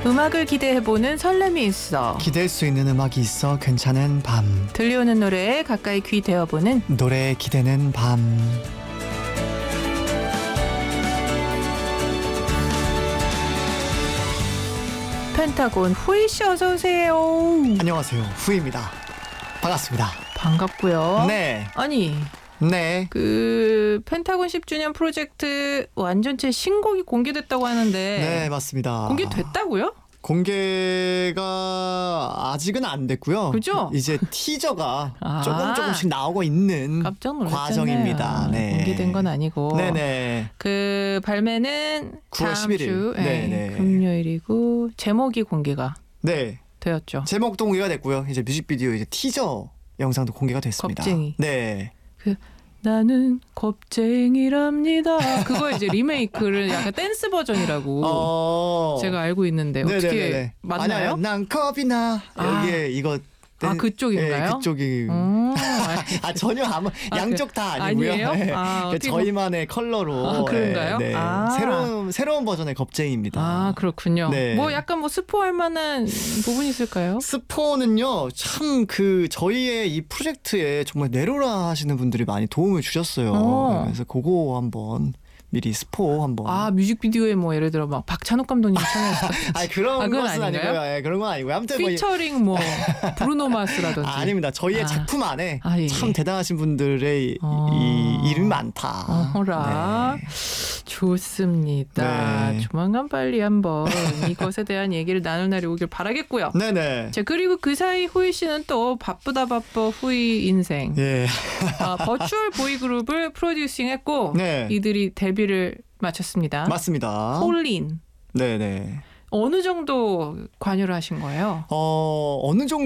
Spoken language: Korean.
음악을 기대해보는 설렘이 있어. 기댈 수 있는 음악이 있어 괜찮은 밤. 들려오는 노래에 가까이 귀 대어보는 노래에 기대는 밤. 펜타곤 후이씨 어서오세요. 안녕하세요, 후이입니다. 반갑습니다. 반갑고요. 네. 아니 네. 그 펜타곤 10주년 프로젝트 완전체 신곡이 공개됐다고 하는데 네, 맞습니다. 공개됐다고요? 공개가 아직은 안 됐고요. 그죠? 이제 티저가 아. 조금씩 나오고 있는 깜짝 놀랐잖아요. 과정입니다. 네. 공개된 건 아니고. 네네. 그 발매는 9월 다음 11일. 주 네네. 금요일이고 제목이 공개가 네. 되었죠. 제목도 공개가 됐고요. 이제 뮤직비디오 이제 티저 영상도 공개가 됐습니다. 겁쟁이. 네. 나는 겁쟁이랍니다. 그거 이제 리메이크를 약간 댄스 버전이라고 제가 알고 있는데 어떻게 네네네네. 맞나요? 아니요, 난 겁이 나. 여기에 이거 그쪽인가요? 네, 그쪽이. 전혀 양쪽 다 아니고요. 아니에요? 네. 저희만의 컬러로. 그런가요? 네. 새로운 버전의 겁쟁이입니다. 그렇군요. 네. 뭐 약간 스포할 만한 부분이 있을까요? 스포는요, 참 저희의 이 프로젝트에 정말 내로라 하시는 분들이 많이 도움을 주셨어요. 그래서 그거 한번 미리 스포 한번. 뮤직비디오에 예를 들어 막 박찬욱 감독님 참여했다. 그런 것은 아니고요. 네, 그런 건 아니고요. 아무튼 피처링 브루노 마스라든지. 아닙니다. 저희의 작품 안에 예. 참 대단하신 분들의 이 이름이 많다. 어라. 네. 좋습니다. 네. 조만간 빨리 한번 이것에 대한 얘기를 나눌 날이 오길 바라겠고요. 네네. 자, 그리고 그 사이 후이 씨는 또 바쁘다 바빠 후이 인생. 예. 버추얼 보이 그룹을 프로듀싱했고 네. 이들이 데뷔를 마쳤습니다. 맞습니다. 폴린. 네네. 어느 정도 관여를 하신 거예요? 어느 정도